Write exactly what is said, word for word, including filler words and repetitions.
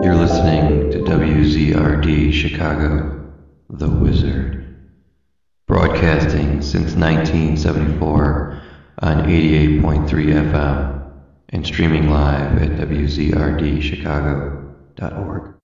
You're listening to W Z R D Chicago, The Wizard, broadcasting since nineteen seventy-four on eighty-eight point three F M and streaming live at W Z R D Chicago dot org.